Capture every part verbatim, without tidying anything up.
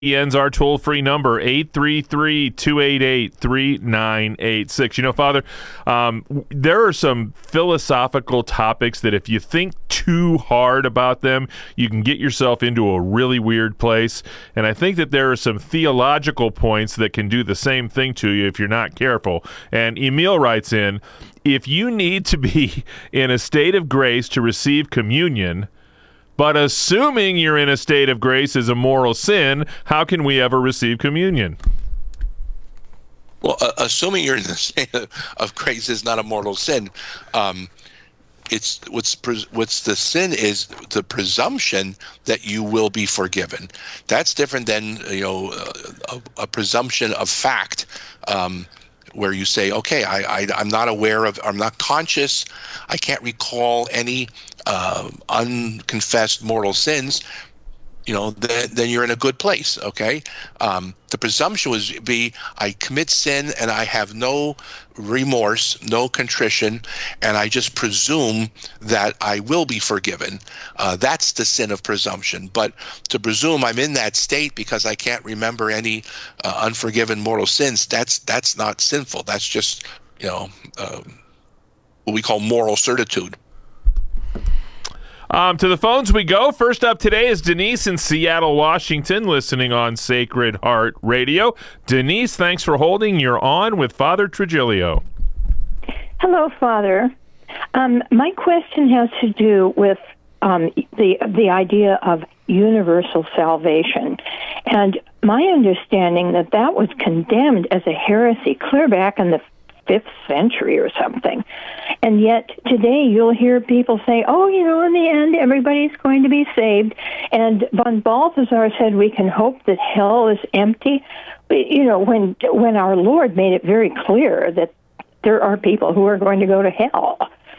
ends our toll-free number, eight three three, two eight eight, three nine eight six. You know, Father, um, there are some philosophical topics that if you think too hard about them, you can get yourself into a really weird place. And I think that there are some theological points that can do the same thing to you if you're not careful. And Emil writes in, if you need to be in a state of grace to receive communion, but assuming you're in a state of grace is a moral sin, how can we ever receive communion? Well, uh, assuming you're in the state of, of grace is not a mortal sin. Um, it's what's what's the sin is the presumption that you will be forgiven. That's different than you know a, a presumption of fact. Um, where you say, okay, I, I, I'm not aware of, I'm not conscious, I can't recall any uh, unconfessed mortal sins, you know, then, then you're in a good place, okay? Um, the presumption would be, I commit sin and I have no remorse, no contrition, and I just presume that I will be forgiven. Uh, that's the sin of presumption. But to presume I'm in that state because I can't remember any uh, unforgiven mortal sins, that's that's not sinful. That's just, you know, uh, what we call moral certitude. Um, to the phones we go. First up today is Denise in Seattle, Washington, listening on Sacred Heart Radio. Denise, thanks for holding. You're on with Father Trigilio. Hello, Father. Um, my question has to do with um, the the idea of universal salvation. And my understanding that that was condemned as a heresy clear back in the fifth century or something. And yet today you'll hear people say, oh, you know, in the end, everybody's going to be saved. And von Balthasar said we can hope that hell is empty. You know, when when our Lord made it very clear that there are people who are going to go to hell.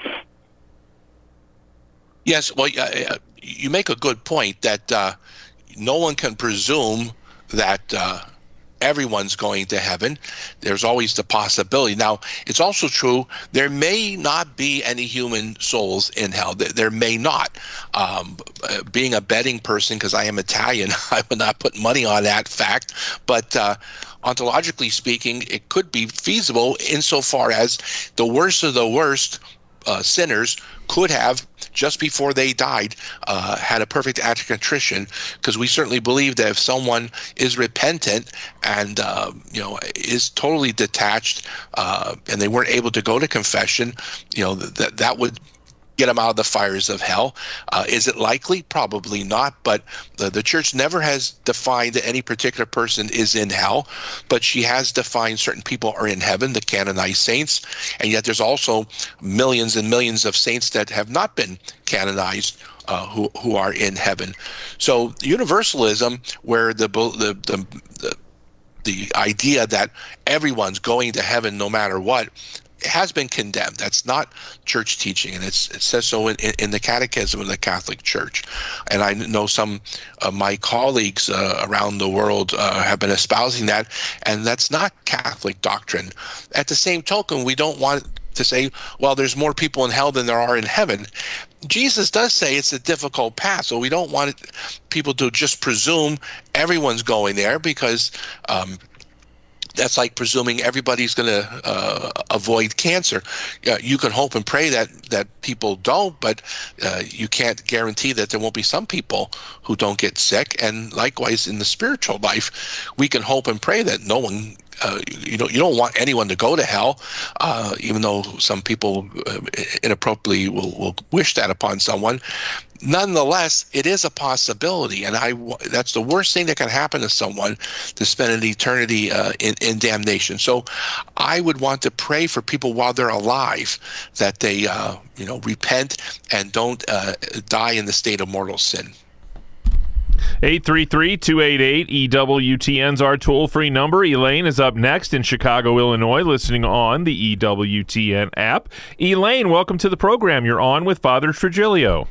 Yes, well, uh, you make a good point that uh, no one can presume that uh, everyone's going to heaven. There's always the possibility. Now, it's also true there may not be any human souls in hell. There, there may not. Um, being a betting person, because I am Italian, I would not put money on that fact. But uh, ontologically speaking, it could be feasible insofar as the worst of the worst uh, sinners could have, just before they died, uh, had a perfect act of contrition, because we certainly believe that if someone is repentant and uh, you know is totally detached, uh, and they weren't able to go to confession, you know that that would get them out of the fires of hell. Uh, is it likely? Probably not. But the, the church never has defined that any particular person is in hell, but she has defined certain people are in heaven, the canonized saints, and yet there's also millions and millions of saints that have not been canonized uh, who who are in heaven. So universalism, where the the the, the the idea that everyone's going to heaven no matter what, has been condemned. That's not church teaching, and it's, it says so in, in the Catechism of the Catholic Church. And I know some of my colleagues uh, around the world uh, have been espousing that, and that's not Catholic doctrine. At the same token, we don't want to say, well, there's more people in hell than there are in heaven. Jesus does say it's a difficult path, so we don't want people to just presume everyone's going there, because um, that's like presuming everybody's going to uh, avoid cancer. Uh, you can hope and pray that, that people don't, but uh, you can't guarantee that there won't be some people who don't get sick. And likewise, in the spiritual life, we can hope and pray that no one, uh, you know, you don't want anyone to go to hell, uh, even though some people uh, inappropriately will, will wish that upon someone. Nonetheless, it is a possibility, and I, that's the worst thing that can happen to someone, to spend an eternity uh, in, in damnation. So I would want to pray for people while they're alive, that they uh, you know, repent and don't uh, die in the state of mortal sin. eight three three, two eight eight, E W T N's our toll-free number. Elaine is up next in Chicago, Illinois, listening on the E W T N app. Elaine, welcome to the program. You're on with Father Trigilio.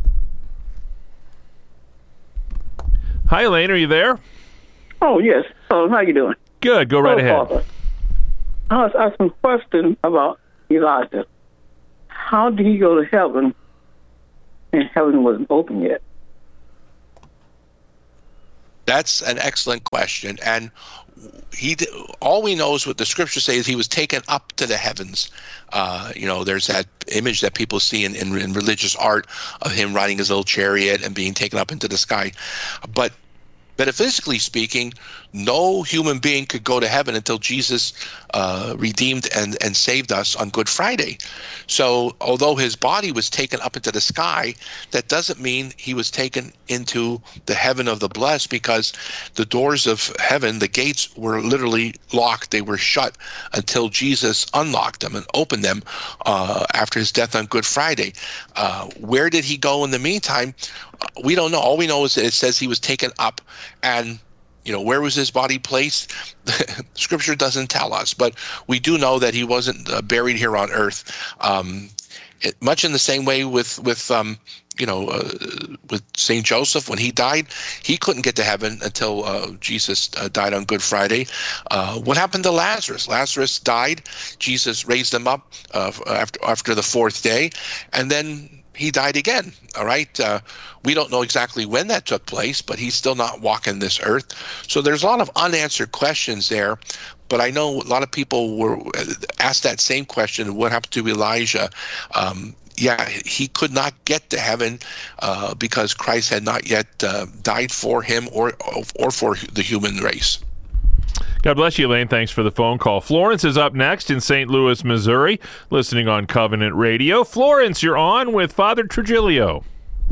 Hi, Elaine. Are you there? Oh, yes. Oh, how you doing? Good. Go right oh, ahead. Father, I was asking a question about Elijah. How did he go to heaven and heaven wasn't open yet? That's an excellent question. And he, all we know is what the scriptures say is he was taken up to the heavens. Uh, you know, there's that image that people see in, in, in religious art of him riding his little chariot and being taken up into the sky. But metaphysically speaking, no human being could go to heaven until Jesus uh, redeemed and, and saved us on Good Friday. So although his body was taken up into the sky, that doesn't mean he was taken into the heaven of the blessed, because the doors of heaven, the gates, were literally locked. They were shut until Jesus unlocked them and opened them uh, after his death on Good Friday. Uh, where did he go in the meantime? We don't know. All we know is that it says he was taken up, and you know, where was his body placed? Scripture doesn't tell us, but we do know that he wasn't uh, buried here on earth. Um, it, much in the same way with with um, you know uh, with Saint Joseph, when he died, he couldn't get to heaven until uh, Jesus uh, died on Good Friday. Uh, what happened to Lazarus? Lazarus died. Jesus raised him up uh, after after the fourth day, and then he died again. All right. Uh, we don't know exactly when that took place, but he's still not walking this earth. So there's a lot of unanswered questions there. But I know a lot of people were asked that same question: what happened to Elijah? Um, yeah, he could not get to heaven uh, because Christ had not yet uh, died for him or or for the human race. God bless you, Elaine. Thanks for the phone call. Florence is up next in Saint Louis, Missouri, listening on Covenant Radio. Florence, you're on with Father Trujillo.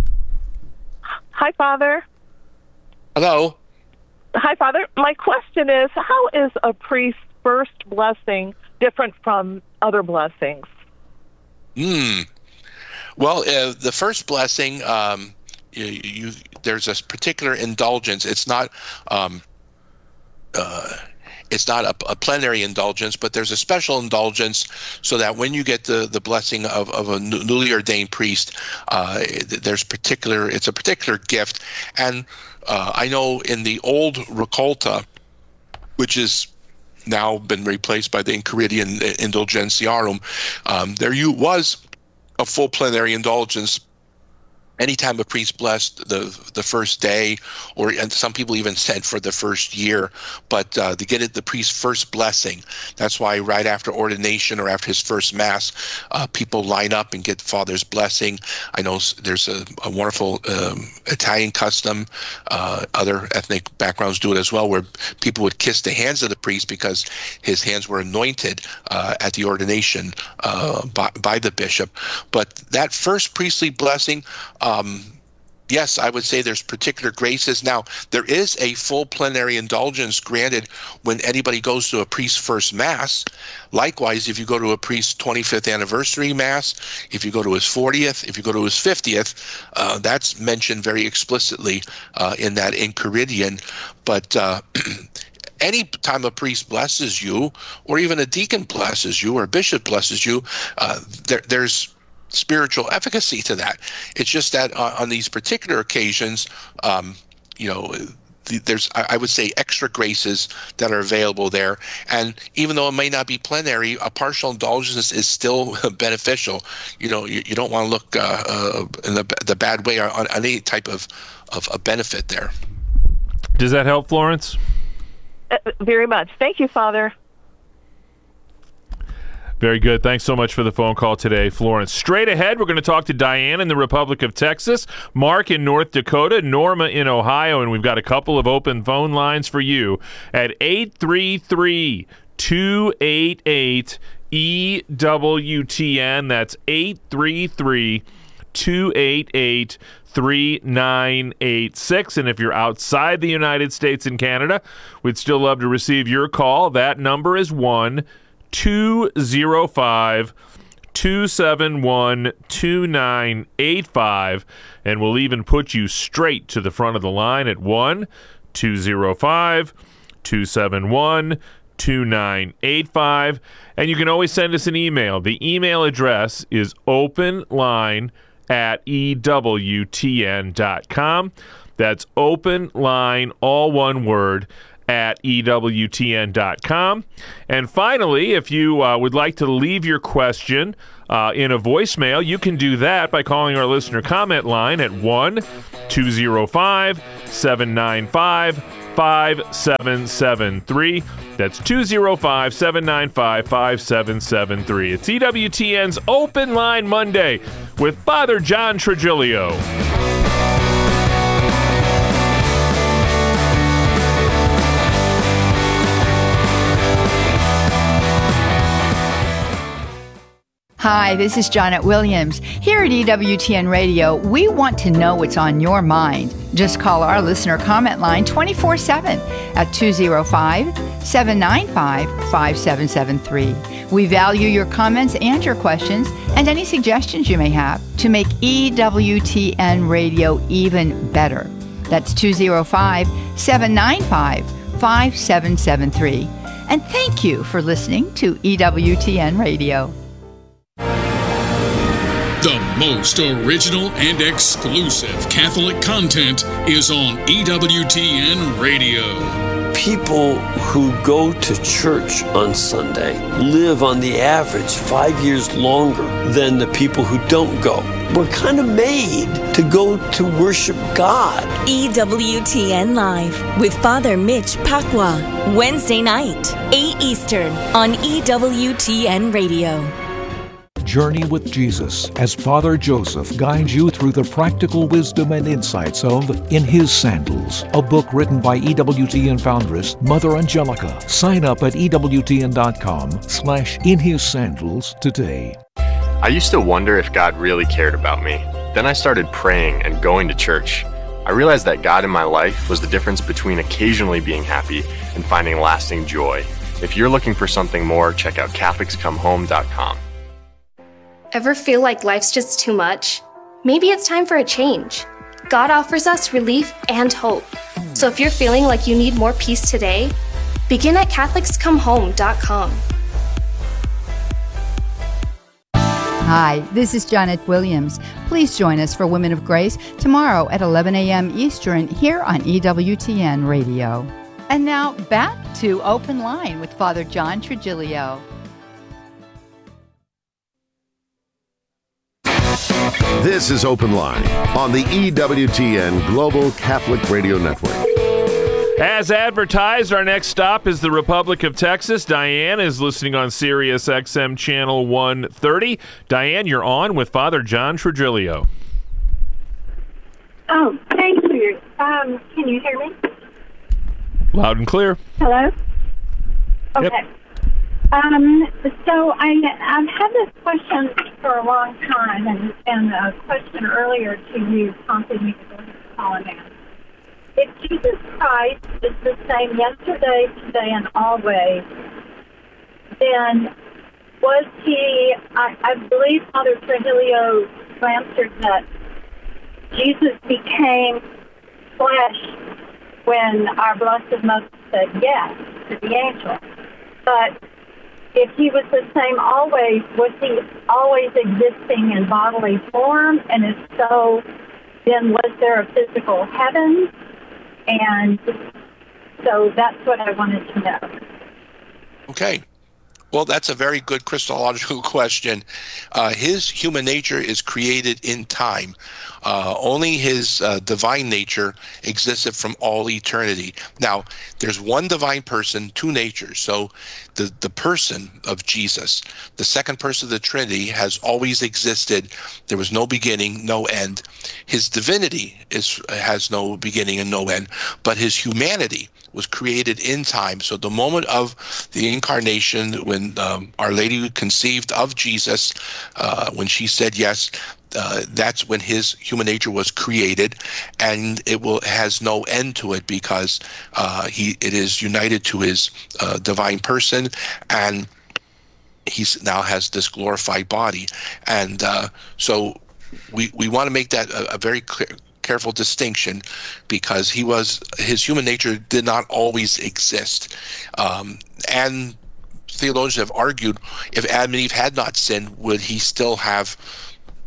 Hi, Father. Hello. Hi, Father. My question is, how is a priest's first blessing different from other blessings? Hmm. Well, uh, the first blessing, um, you, you there's a particular indulgence. It's not... Um, uh, It's not a, a plenary indulgence, but there's a special indulgence so that when you get the, the blessing of, of a newly ordained priest, uh, there's particular, it's a particular gift. And uh, I know in the old Raccolta, which is now been replaced by the Enchiridion Indulgentiarum, um, there you was a full plenary indulgence. Anytime a priest blessed the the first day, or and some people even said for the first year, but uh, to get it the priest's first blessing. That's why right after ordination or after his first mass, uh, people line up and get Father's blessing. I know there's a, a wonderful um, Italian custom. Uh, other ethnic backgrounds do it as well, where people would kiss the hands of the priest because his hands were anointed uh, at the ordination uh, by, by the bishop. But that first priestly blessing, Um, yes, I would say there's particular graces. Now, there is a full plenary indulgence granted when anybody goes to a priest's first Mass. Likewise, if you go to a priest's twenty-fifth anniversary Mass, if you go to his fortieth, if you go to his fiftieth, uh, that's mentioned very explicitly uh, in that Enchiridion. But uh, any time a priest blesses you, or even a deacon blesses you, or a bishop blesses you, uh, there, there's spiritual efficacy to that. It's just that uh, on these particular occasions, um, you know, th- there's, I, I would say, extra graces that are available there. And even though it may not be plenary, a partial indulgence is still beneficial. You know, you, you don't want to look uh, uh, in the, the bad way on, on any type of, of a benefit there. Does that help, Florence? Uh, very much. Thank you, Father. Very good. Thanks so much for the phone call today, Florence. Straight ahead, we're going to talk to Diane in the Republic of Texas, Mark in North Dakota, Norma in Ohio, and we've got a couple of open phone lines for you at eight three three, two eight eight, E W T N. That's eight three three, two eight eight, three nine eight six. And if you're outside the United States and Canada, we'd still love to receive your call. That number is one two zero five, two seven one, two nine eight five, and we'll even put you straight to the front of the line at one two zero five, two seven one, two nine eight five. And you can always send us an email. The email address is openline at E W T N dot com. That's openline, all one word, at E W T N dot com. And finally, if you uh, would like to leave your question uh, in a voicemail, you can do that by calling our listener comment line at one two zero five, seven nine five, five seven seven three. That's two zero five, seven nine five, five seven seven three. It's E W T N's Open Line Monday with Father John Trigilio. Hi, this is Janet Williams. Here at E W T N Radio, we want to know what's on your mind. Just call our listener comment line twenty-four seven at two zero five, seven nine five, five seven seven three. We value your comments and your questions and any suggestions you may have to make E W T N Radio even better. That's two zero five, seven nine five, five seven seven three. And thank you for listening to E W T N Radio. The most original and exclusive Catholic content is on E W T N Radio. People who go to church on Sunday live on the average five years longer than the people who don't go. We're kind of made to go to worship God. E W T N Live with Father Mitch Pacwa, Wednesday night, eight Eastern on E W T N Radio. Journey with Jesus as Father Joseph guides you through the practical wisdom and insights of In His Sandals, a book written by E W T N foundress Mother Angelica. Sign up at E W T N dot com slash In His Sandals today. I used to wonder if God really cared about me. Then I started praying and going to church. I realized that God in my life was the difference between occasionally being happy and finding lasting joy. If you're looking for something more, check out Catholics Come Home dot com. Ever feel like life's just too much? Maybe it's time for a change. God offers us relief and hope. So if you're feeling like you need more peace today, begin at Catholics Come Home dot com. Hi, this is Janet Williams. Please join us for Women of Grace tomorrow at eleven a.m. Eastern here on E W T N Radio. And now back to Open Line with Father John Trigilio. This is Open Line on the E W T N Global Catholic Radio Network. As advertised, our next stop is the Republic of Texas. Diane is listening on Sirius X M Channel one thirty. Diane, you're on with Father John Trigilio. Oh, thank you. Um, can you hear me? Loud and clear. Hello? Okay. Yep. Um, so I, I've had this question for a long time, and, and a question earlier to you prompted me to go ahead and call him in. If Jesus Christ is the same yesterday, today, and always, then was he, I, I believe Father Trigilio answered that Jesus became flesh when our Blessed Mother said yes to the angel. But if he was the same always, was he always existing in bodily form? And if so, then was there a physical heaven? And so that's what I wanted to know. Okay. Well, that's a very good Christological question. Uh, his human nature is created in time. Uh, only his uh, divine nature existed from all eternity. Now, there's one divine person, two natures. So the, the person of Jesus, the second person of the Trinity, has always existed. There was no beginning, no end. His divinity is has no beginning and no end, but his humanity was created in time. So the moment of the incarnation, when um, Our Lady conceived of Jesus, uh, when she said yes, uh, that's when his human nature was created, and it will has no end to it because uh, he it is united to his uh, divine person, and he now has this glorified body. And uh, so we we want to make that a, a very clear, careful distinction, because he was his human nature did not always exist, um, and theologians have argued if Adam and Eve had not sinned, would he still have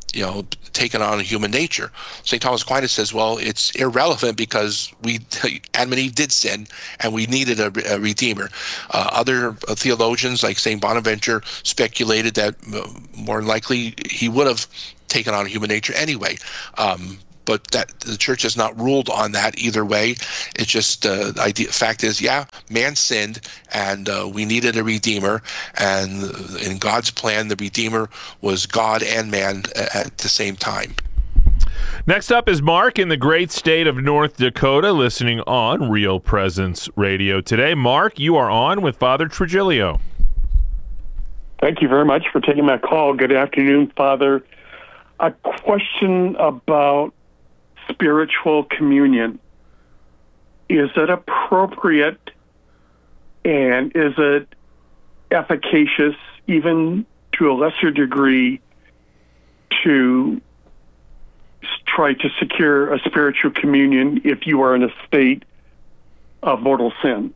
you know, taken on human nature. Saint Thomas Aquinas says, well, it's irrelevant because we, Adam and Eve did sin, and we needed a, a redeemer. Uh, other uh, theologians, like Saint Bonaventure, speculated that uh, more than likely he would have taken on human nature anyway. Um, But that the church has not ruled on that either way. It's just uh, the idea. Fact is, yeah, man sinned, and uh, we needed a redeemer. And in God's plan, the redeemer was God and man at the same time. Next up is Mark in the great state of North Dakota, listening on Real Presence Radio today. Mark, you are on with Father Trigilio. Thank you very much for taking my call. Good afternoon, Father. A question about spiritual communion. Is it appropriate, and is it efficacious, even to a lesser degree, to try to secure a spiritual communion if you are in a state of mortal sin?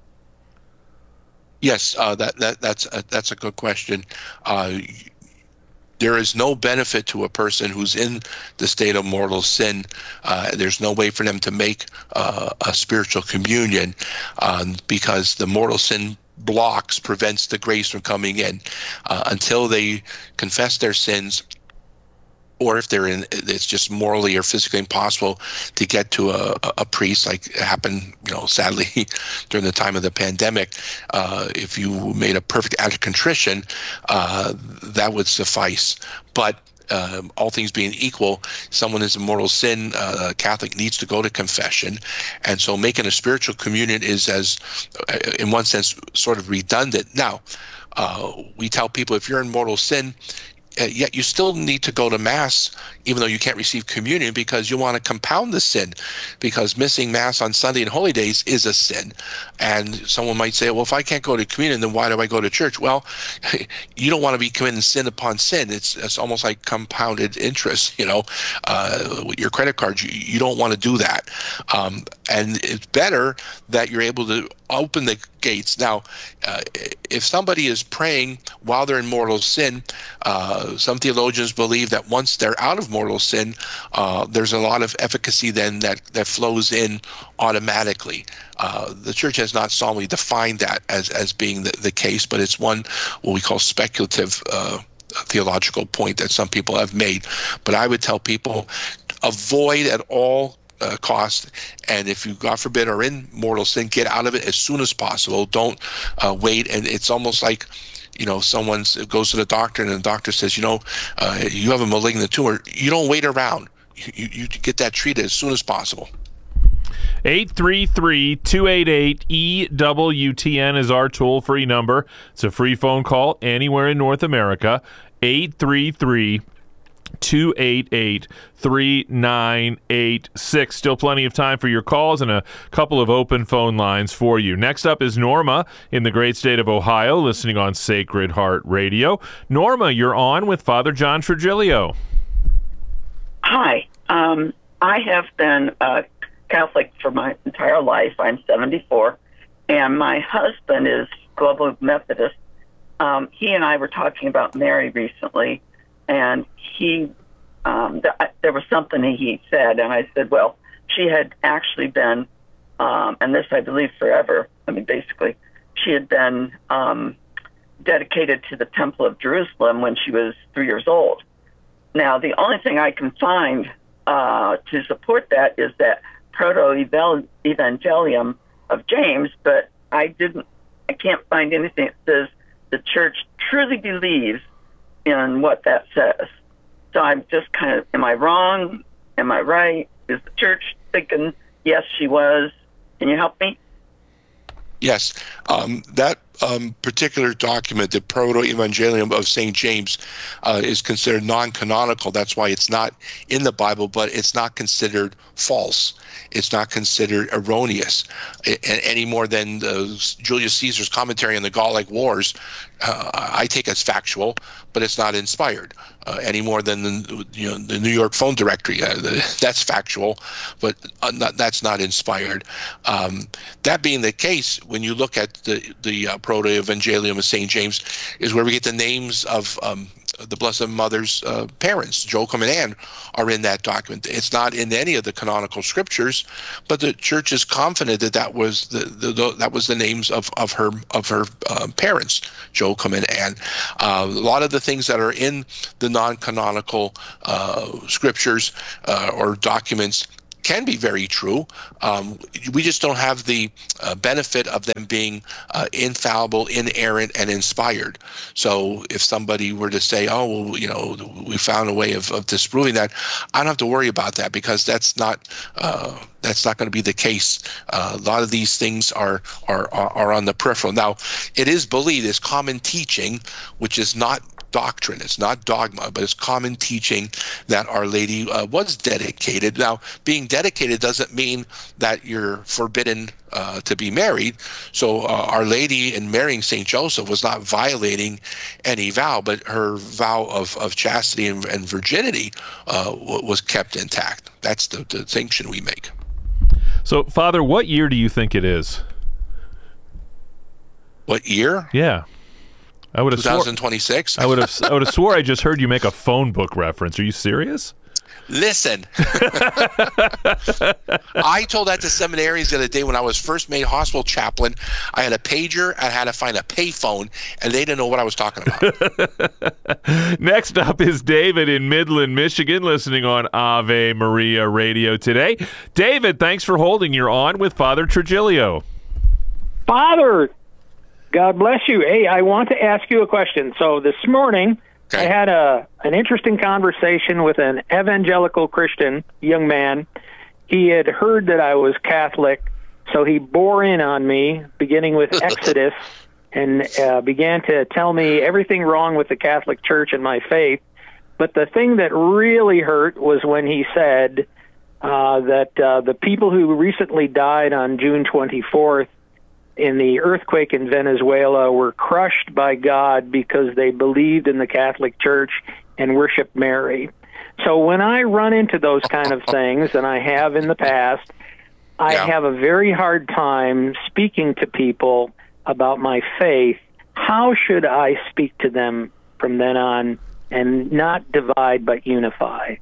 Yes, uh, that that that's a, that's a good question. Uh, There is no benefit to a person who's in the state of mortal sin. Uh, there's no way for them to make uh, a spiritual communion um, because the mortal sin blocks, prevents the grace from coming in uh, until they confess their sins, or if they're in, it's just morally or physically impossible to get to a, a priest, like it happened, you know, sadly during the time of the pandemic. Uh, if you made a perfect act of contrition, uh, that would suffice. But um, all things being equal, someone is in mortal sin, uh, a Catholic needs to go to confession. And so making a spiritual communion is, as in one sense, sort of redundant. Now, uh, we tell people if you're in mortal sin, Uh, yet you still need to go to Mass, even though you can't receive communion, because you want to compound the sin, because missing Mass on Sunday and holy days is a sin. And someone might say, well, if I can't go to communion, then why do I go to church? Well, you don't want to be committing sin upon sin. It's it's almost like compounded interest, you know, uh, with your credit card. You, you don't want to do that. Um, and it's better that you're able to open the gates. Now, uh, if somebody is praying while they're in mortal sin, uh, some theologians believe that once they're out of mortal sin, uh, there's a lot of efficacy then that, that flows in automatically. Uh, the church has not solemnly defined that as, as being the, the case, but it's one what we call speculative uh, theological point that some people have made. But I would tell people, avoid at all Uh, cost, and if you, God forbid, are in mortal sin, get out of it as soon as possible. Don't uh, wait. And it's almost like, you know, someone goes to the doctor and the doctor says, you know, uh, you have a malignant tumor. You don't wait around. You, you get that treated as soon as possible. eight three three, two eight eight, E W T N is our toll-free number. It's a free phone call anywhere in North America. eight three three, two eight eight, three nine eight six. Still plenty of time for your calls and a couple of open phone lines for you. Next up is Norma in the great state of Ohio, listening on Sacred Heart Radio. Norma, you're on with Father John Trigilio. Hi. Um, I have been a Catholic for my entire life. I'm seventy-four, and my husband is Global Methodist. Um, he and I were talking about Mary recently, and he, um, th- there was something he said, and I said, well, she had actually been, um, and this I believe forever, I mean, basically, she had been um, dedicated to the Temple of Jerusalem when she was three years old. Now, the only thing I can find uh, to support that is that Proto-Evangelium of James, but I didn't, I can't find anything that says the church truly believes in what that says. So I'm just kind of, am I wrong? Am I right? Is the church thinking, yes, she was? Can you help me? Yes. Um, that um, particular document, the Proto-Evangelium of Saint James, uh, is considered non-canonical. That's why it's not in the Bible, but it's not considered false. It's not considered erroneous any more than the Julius Caesar's commentary on the Gallic Wars. Uh, I take as factual, but it's not inspired uh, any more than the, you know, the New York phone directory. Uh, the, that's factual, but uh, not, that's not inspired. Um, that being the case, when you look at the the uh, Proto-Evangelium of Saint James, is where we get the names of um, the Blessed Mother's uh, parents. Joachim and Anne are in that document. It's not in any of the canonical scriptures, but the church is confident that that was the, the, the that was the names of of her of her uh, parents, Joachim and Anne. Uh, a lot of the things that are in the non-canonical uh, scriptures uh, or documents can be very true. Um, we just don't have the uh, benefit of them being uh, infallible, inerrant, and inspired. So if somebody were to say, oh, well, you know, we found a way of, of disproving that, I don't have to worry about that, because that's not uh, that's not going to be the case. Uh, a lot of these things are, are, are on the peripheral. Now, it is believed, it's common teaching, which is not doctrine, it's not dogma, but it's common teaching that Our Lady uh, was dedicated. Now, being dedicated doesn't mean that you're forbidden uh, to be married. So uh, Our Lady, in marrying Saint Joseph, was not violating any vow, but her vow of, of chastity and, and virginity uh, w- was kept intact. That's the, the distinction we make. So, Father, what year do you think it is? What year? Yeah. I would have twenty twenty-six. Swore, I would have. I would have swore I just heard you make a phone book reference. Are you serious? Listen, I told that to seminarians the other day when I was first made hospital chaplain. I had a pager. I had to find a payphone, and they didn't know what I was talking about. Next up is David in Midland, Michigan, listening on Ave Maria Radio today. David, thanks for holding. You're on with Father Trigilio. Father, God bless you. Hey, I want to ask you a question. So this morning, okay. I had a an interesting conversation with an evangelical Christian young man. He had heard that I was Catholic, so he bore in on me, beginning with Exodus, and uh, began to tell me everything wrong with the Catholic Church and my faith. But the thing that really hurt was when he said uh, that uh, the people who recently died on June twenty-fourth in the earthquake in Venezuela were crushed by God because they believed in the Catholic Church and worshiped Mary. So when I run into those kind of things, and I have in the past, I yeah. have a very hard time speaking to people about my faith. How should I speak to them from then on and not divide but unify?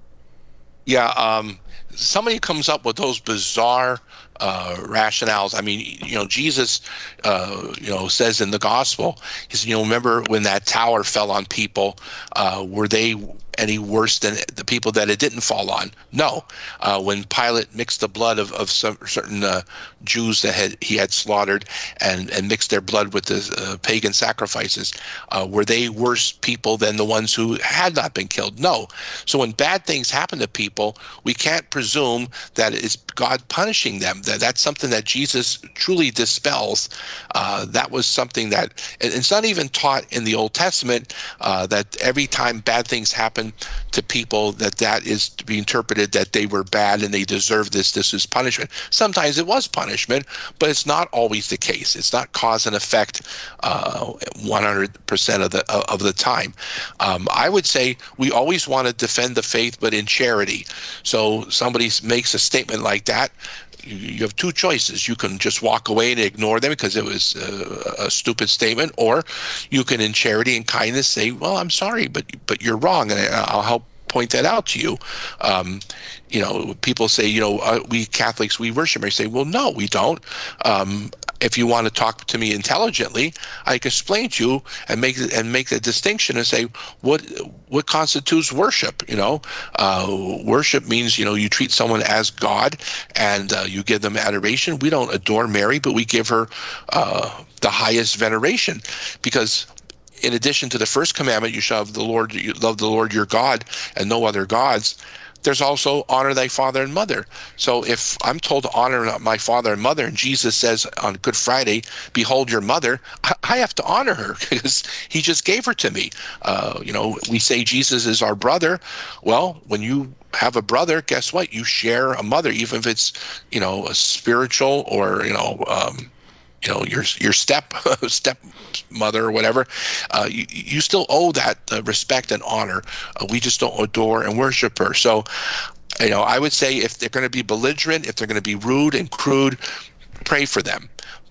Yeah, um, somebody comes up with those bizarre uh, rationales. I mean, you know, Jesus, uh, you know, says in the gospel, he said, you know, remember when that tower fell on people, uh, were they any worse than the people that it didn't fall on? No. Uh, when Pilate mixed the blood of, of some certain uh, Jews that had he had slaughtered and, and mixed their blood with the uh, pagan sacrifices, uh, were they worse people than the ones who had not been killed? No. So when bad things happen to people, we can't presume that it's God punishing them. That that's something that Jesus truly dispels. Uh, that was something that, and it's not even taught in the Old Testament uh, that every time bad things happen to people, that that is to be interpreted that they were bad and they deserve this, this is punishment. Sometimes it was punishment, but it's not always the case. It's not cause and effect uh, one hundred percent of the of the time. Um, I would say we always want to defend the faith, but in charity. So somebody makes a statement like that, you have two choices. You can just walk away and ignore them because it was a, a stupid statement, or you can, in charity and kindness, say, well, I'm sorry, but but you're wrong, and I'll help point that out to you. Um, you know, people say, you know, uh, we Catholics, we worship Mary. Say, well, no, we don't. Um, if you want to talk to me intelligently, I can explain to you and make and make the distinction and say what what constitutes worship. You know, uh, worship means, you know, you treat someone as God and uh, you give them adoration. We don't adore Mary, but we give her uh, the highest veneration, because in addition to the first commandment, you shall have the Lord, you love the Lord your God and no other gods. There's also honor thy father and mother. So if I'm told to honor my father and mother, and Jesus says on Good Friday, behold your mother, I have to honor her because he just gave her to me. Uh, you know, we say Jesus is our brother. Well, when you have a brother, guess what? You share a mother, even if it's, you know, a spiritual or, you know, um, you know, your your step step mother or whatever, uh, you, you still owe that uh, respect and honor. Uh, we just don't adore and worship her. So, you know, I would say if they're going to be belligerent, if they're going to be rude and crude, pray for them.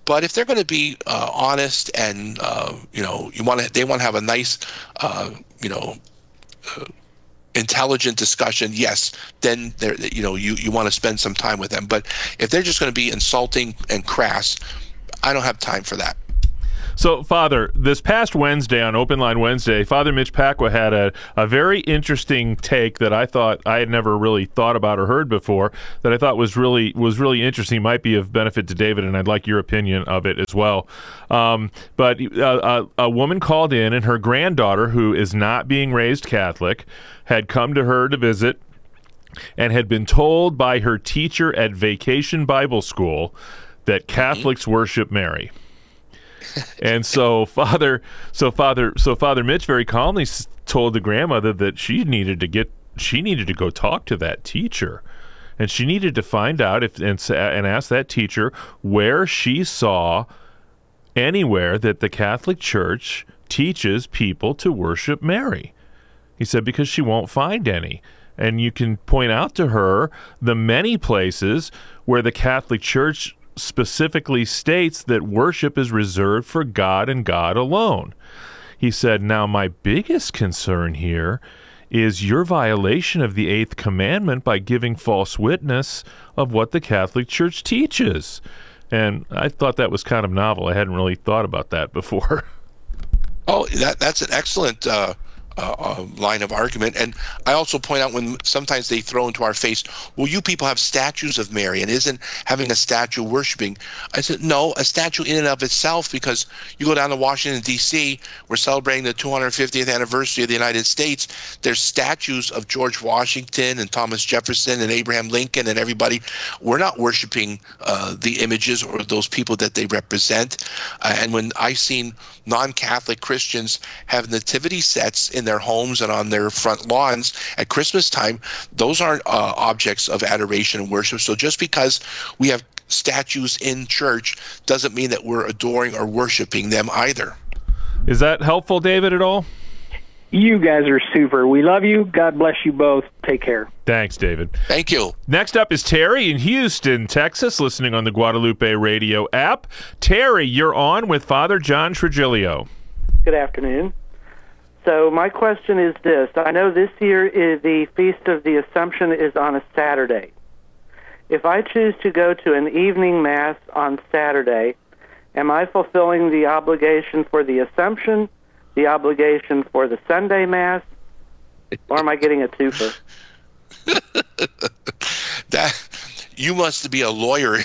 But if they're going to be uh, honest and uh, you know, you want to, they want to have a nice, uh, you know, uh, intelligent discussion, yes, then they're, you know, you you want to spend some time with them. But if they're just going to be insulting and crass, I don't have time for that. So, Father, this past Wednesday on Open Line Wednesday, Father Mitch Pacwa had a, a very interesting take that I thought I had never really thought about or heard before, that I thought was really was really interesting, might be of benefit to David, and I'd like your opinion of it as well. Um, but uh, a, a woman called in, and her granddaughter, who is not being raised Catholic, had come to her to visit and had been told by her teacher at Vacation Bible School that Catholics mm-hmm. worship Mary. And so Father, so Father, so Father Mitch very calmly s- told the grandmother that she needed to get, she needed to go talk to that teacher, and she needed to find out if and, and ask that teacher where she saw anywhere that the Catholic Church teaches people to worship Mary. He said because she won't find any. And you can point out to her the many places where the Catholic Church specifically states that worship is reserved for God and God alone. He said, now my biggest concern here is your violation of the eighth commandment by giving false witness of what the Catholic Church teaches. And I thought that was kind of novel. I hadn't really thought about that before. Oh, that that's an excellent uh, uh, uh, line of argument. And I also point out when sometimes they throw into our face, well, you people have statues of Mary, and isn't having a statue worshiping? I said, no, a statue in and of itself, because you go down to Washington, D C, we're celebrating the two hundred fiftieth anniversary of the United States. There's statues of George Washington and Thomas Jefferson and Abraham Lincoln and everybody. We're not worshiping uh, the images or those people that they represent. Uh, and when I've seen non-Catholic Christians have nativity sets in their homes and on their front lawns at Christmas time, those aren't uh, objects of adoration and worship. So just because we have statues in church doesn't mean that we're adoring or worshiping them either. Is that helpful, David, at all? You guys are super. We love you. God bless you both. Take care. Thanks, David. Thank you. Next up is Terry in Houston, Texas, listening on the Guadalupe Radio app. Terry, you're on with Father John Trigilio. Good afternoon. So my question is this. I know this year is the Feast of the Assumption is on a Saturday. If I choose to go to an evening Mass on Saturday, am I fulfilling the obligation for the Assumption, the obligation for the Sunday Mass, or am I getting a twofer? That, you must be a lawyer.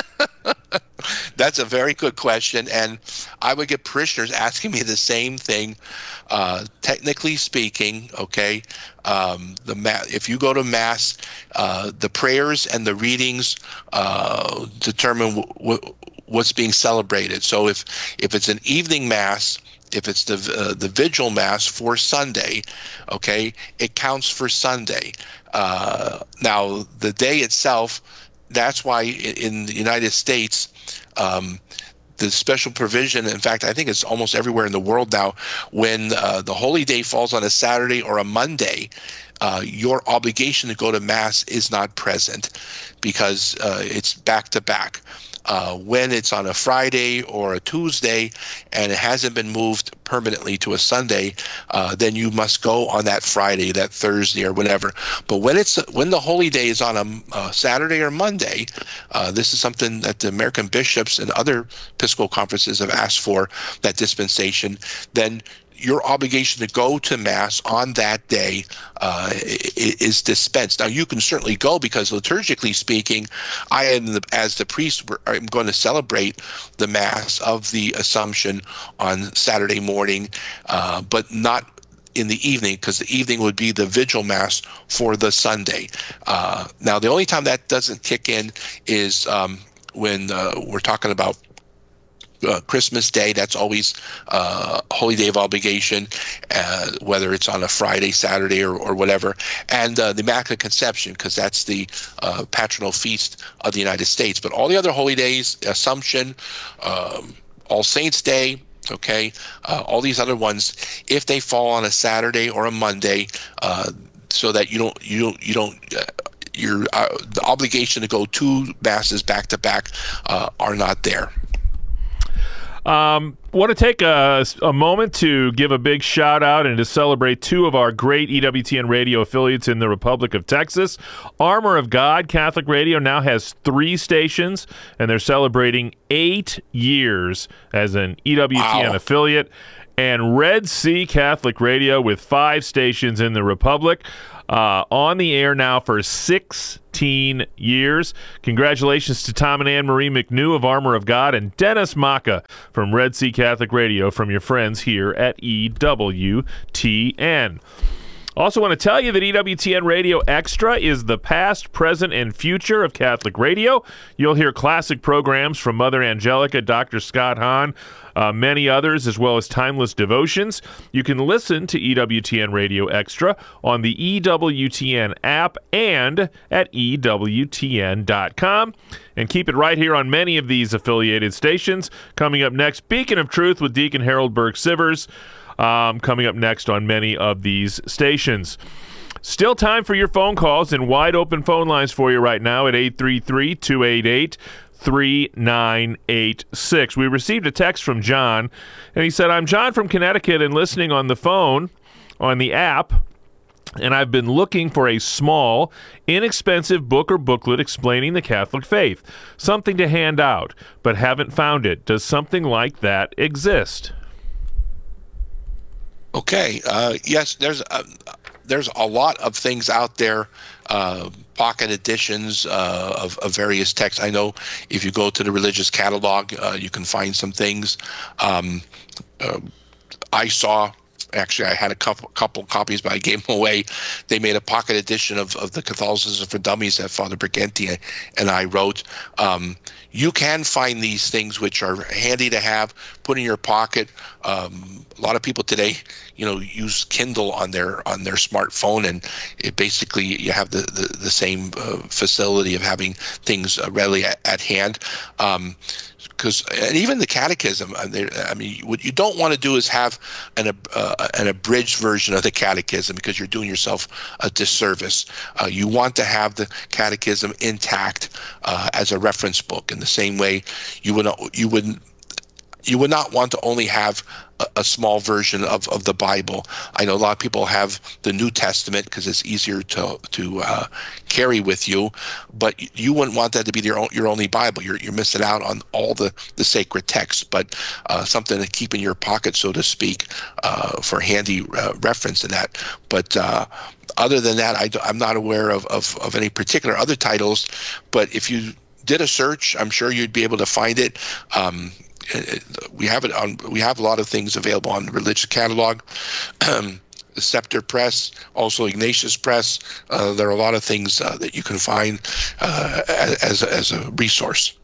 That's a very good question, and I would get parishioners asking me the same thing. Uh, technically speaking, okay, um, the ma- if you go to Mass, uh, the prayers and the readings uh, determine w- w- what's being celebrated. So if if it's an evening Mass, if it's the uh, the Vigil Mass for Sunday, okay, it counts for Sunday. Uh, now, the day itself, that's why in the United States, um, the special provision, in fact, I think it's almost everywhere in the world now, when uh, the holy day falls on a Saturday or a Monday, uh, your obligation to go to Mass is not present because uh, it's back to back. Uh, when it's on a Friday or a Tuesday and it hasn't been moved permanently to a Sunday, uh, then you must go on that Friday, that Thursday, or whatever. But when it's when the holy day is on a, a Saturday or Monday, uh, this is something that the American bishops and other Episcopal conferences have asked for, that dispensation, then your obligation to go to Mass on that day uh, is dispensed. Now, you can certainly go because liturgically speaking, I am, the, as the priest, I'm going to celebrate the Mass of the Assumption on Saturday morning, uh, but not in the evening, because the evening would be the Vigil Mass for the Sunday. Uh, now, the only time that doesn't kick in is um, when uh, we're talking about Uh, Christmas Day. That's always uh, holy day of obligation, uh, whether it's on a Friday, Saturday, or, or whatever. And uh, the Immaculate Conception, because that's the uh, patronal feast of the United States. But all the other holy days, Assumption, um, All Saints Day, okay, uh, all these other ones, if they fall on a Saturday or a Monday, uh, so that you don't you don't you don't. Uh, your uh, the obligation to go two masses back to back uh, are not there. Um, want to take a, a moment to give a big shout out and to celebrate two of our great E W T N radio affiliates in the Republic of Texas. Armor of God Catholic Radio now has three stations, and they're celebrating eight years as an E W T N wow. affiliate. And Red Sea Catholic Radio with five stations in the Republic. Uh, on the air now for sixteen years. Congratulations to Tom and Anne Marie McNew of Armor of God and Dennis Maka from Red Sea Catholic Radio from your friends here at E W T N. Also want to tell you that E W T N Radio Extra is the past, present, and future of Catholic radio. You'll hear classic programs from Mother Angelica, Doctor Scott Hahn, uh, many others, as well as timeless devotions. You can listen to E W T N Radio Extra on the E W T N app and at E W T N dot com. And keep it right here on many of these affiliated stations. Coming up next, Beacon of Truth with Deacon Harold Burke-Sivers. Um, coming up next on many of these stations. Still time for your phone calls and wide open phone lines for you right now at eight three three, two eight eight, three nine eight six. We received a text from John, and he said, I'm John from Connecticut and listening on the phone on the app, and I've been looking for a small, inexpensive book or booklet explaining the Catholic faith, something to hand out, but haven't found it. Does something like that exist? Okay. Uh, yes, there's a, there's a lot of things out there, uh, pocket editions uh, of, of various texts. I know if you go to the religious catalog, uh, you can find some things. Um, uh, I saw, actually, I had a couple couple copies, but I gave them away. They made a pocket edition of, of the Catholicism for Dummies that Father Briganti and I wrote. Um, you can find these things which are handy to have, put in your pocket. Um, a lot of people today, you know, use Kindle on their on their smartphone, and it basically you have the the, the same uh, facility of having things uh, readily at, at hand. Um, Because and even the Catechism, I mean, what you don't want to do is have an uh, an abridged version of the Catechism, because you're doing yourself a disservice. Uh, you want to have the Catechism intact uh, as a reference book. In the same way, you would you would you would not want to only have a, a small version of, of the Bible. I know a lot of people have the New Testament because it's easier to to uh, carry with you, but you wouldn't want that to be your own, your only Bible. You're you're missing out on all the, the sacred texts, but uh, something to keep in your pocket, so to speak, uh, for handy uh, reference to that. But uh, other than that, I, I'm not aware of, of, of any particular other titles, but if you did a search, I'm sure you'd be able to find it. Um, we have it on. We have a lot of things available on the religious catalog. Um, the Scepter Press, also Ignatius Press. Uh, there are a lot of things uh, that you can find uh, as as a resource.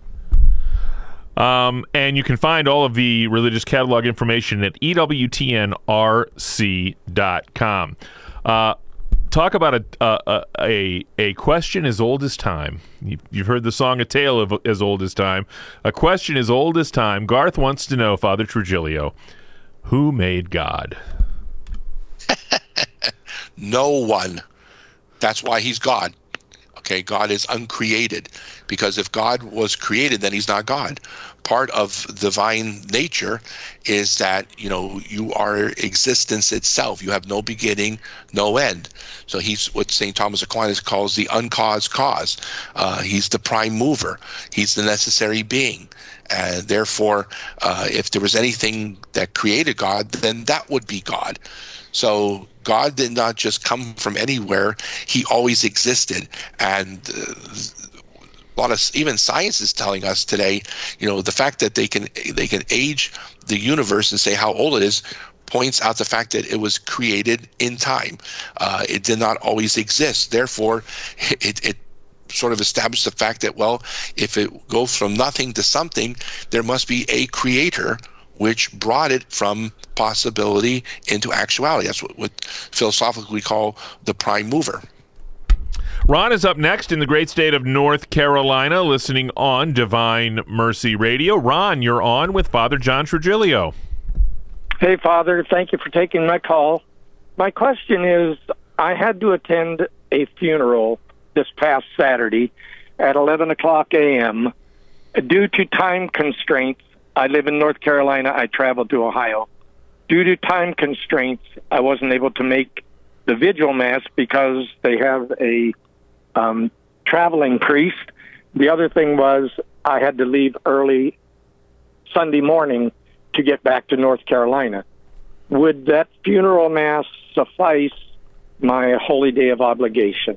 Um, and you can find all of the religious catalog information at E W T N R C dot com. Uh, talk about a, a a a question as old as time. You've heard the song "A Tale of as Old as Time." A question as old as time. Garth wants to know, Father Trujillo, who made God? No one. That's why he's God. Okay, God is uncreated, because if God was created, then he's not God. Part of divine nature is that, you know, you are existence itself. You have no beginning, no end. So he's what Saint Thomas Aquinas calls the uncaused cause. Uh, he's the prime mover. He's the necessary being. And therefore, uh, if there was anything that created God, then that would be God. So God did not just come from anywhere. He always existed. And uh, a lot of even science is telling us today, you know, the fact that they can they can age the universe and say how old it is points out the fact that it was created in time. Uh, it did not always exist. Therefore, it, it sort of established the fact that, well, if it goes from nothing to something, there must be a creator which brought it from possibility into actuality. That's what, what philosophically we call the prime mover. Ron is up next in the great state of North Carolina, listening on Divine Mercy Radio. Ron, you're on with Father John Trujillo. Hey, Father. Thank you for taking my call. My question is, I had to attend a funeral this past Saturday at eleven o'clock a.m. Due to time constraints, I live in North Carolina. I traveled to Ohio. Due to time constraints, I wasn't able to make the vigil mass because they have a um, traveling priest. The other thing was I had to leave early Sunday morning to get back to North Carolina. Would that funeral mass suffice my holy day of obligation?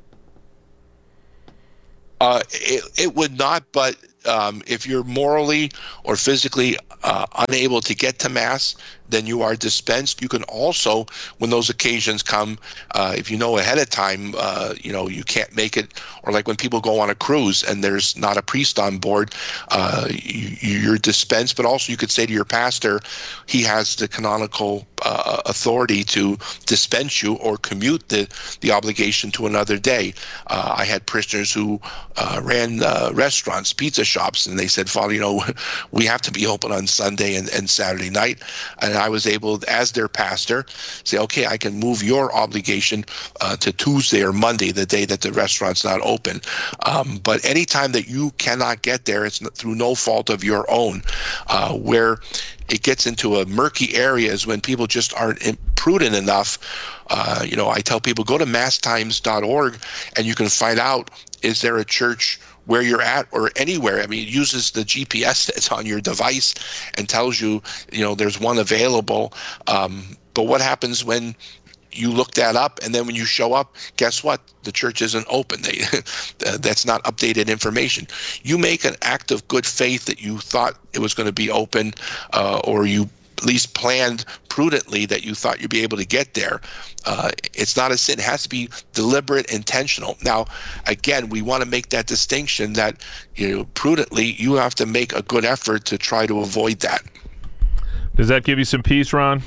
Uh, it, it would not, but um, if you're morally or physically uh, unable to get to Mass, then you are dispensed. You can also, when those occasions come, uh, if you know ahead of time, uh, you know, you can't make it, or like when people go on a cruise and there's not a priest on board, uh, you, you're dispensed. But also you could say to your pastor, he has the canonical uh, authority to dispense you or commute the, the obligation to another day. Uh, I had parishioners who uh, ran uh, restaurants, pizza shops, and they said, Father, you know, we have to be open on Sunday and, and Saturday night. And I was able, as their pastor, say, okay, I can move your obligation uh, to Tuesday or Monday, the day that the restaurant's not open. Um, but anytime that you cannot get there, it's through no fault of your own. Uh, where it gets into a murky area is when people just aren't prudent enough. Uh, you know, I tell people, go to mass times dot org and you can find out, is there a church where you're at or anywhere. I mean, it uses the G P S that's on your device and tells you, you know, there's one available. Um, but what happens when you look that up and then when you show up, guess what? The church isn't open. They, that's not updated information. You make an act of good faith that you thought it was going to be open, uh, or you at least planned prudently that you thought you'd be able to get there. Uh, it's not a sin. It has to be deliberate, intentional. Now, again, we want to make that distinction that, you know, prudently, you have to make a good effort to try to avoid that. Does that give you some peace, Ron?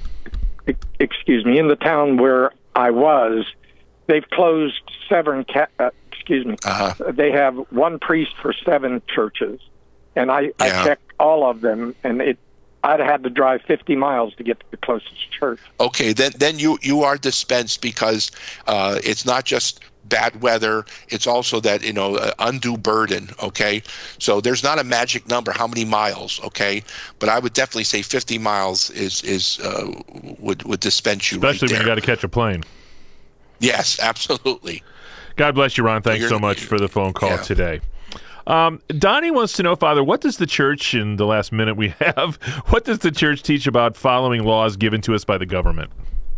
Excuse me. In the town where I was, they've closed seven, ca- uh, excuse me, uh-huh. They have one priest for seven churches. And I, yeah. I checked all of them, and it I'd had to drive fifty miles to get to the closest church. Okay, then then you, you are dispensed because uh, it's not just bad weather. It's also that, you know, uh, undue burden, okay? So there's not a magic number, how many miles, okay? But I would definitely say fifty miles is is uh, would, would dispense you. Especially right when there. You got to catch a plane. Yes, absolutely. God bless you, Ron. Thanks You're, so much for the phone call yeah. today. Um, Donnie wants to know, Father, what does the church, in the last minute we have, what does the church teach about following laws given to us by the government?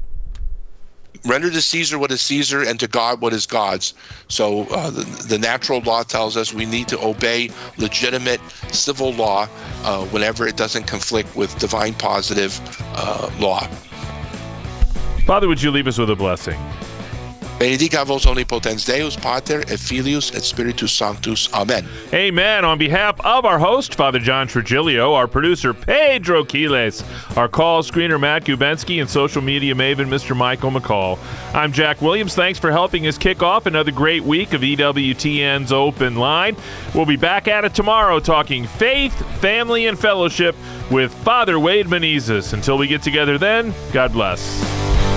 Render to Caesar what is Caesar and to God what is God's. So uh, the, the natural law tells us we need to obey legitimate civil law uh, whenever it doesn't conflict with divine positive uh, law. Father, would you leave us with a blessing? Benedicat vos omnipotens Deus, Pater, et Filius, et Spiritus Sanctus. Amen. Amen. On behalf of our host, Father John Trigilio, our producer, Pedro Quiles, our call screener, Matt Gubensky, and social media maven, Mister Michael McCall, I'm Jack Williams. Thanks for helping us kick off another great week of E W T N's Open Line. We'll be back at it tomorrow talking faith, family, and fellowship with Father Wade Menezes. Until we get together then, God bless.